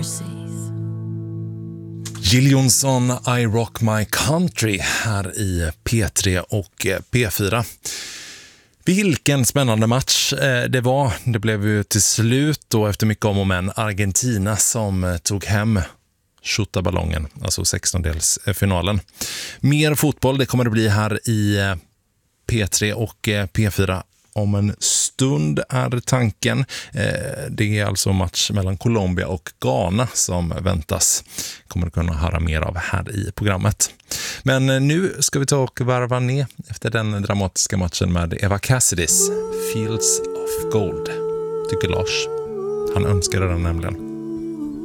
Jill Johnson, I Rock My Country här i P3 och P4. Vilken spännande match det var. Det blev ju till slut då efter mycket om och men Argentina som tog hem skjutarballongen, alltså 16-delsfinalen. Mer fotboll, det kommer det bli här i P3 och P4 om en stund är tanken. Det är alltså match mellan Colombia och Ghana som väntas. Kommer att kunna höra mer av här i programmet. Men nu ska vi ta och varva ner efter den dramatiska matchen med Eva Cassidys Fields of Gold. Tycker Lars. Han önskade den nämligen.